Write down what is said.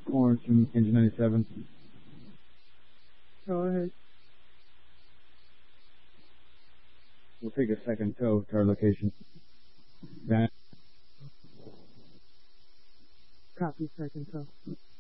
Lawrence from Engine 97. Go ahead. We'll take a second tow to our location. That. Copy, second tow.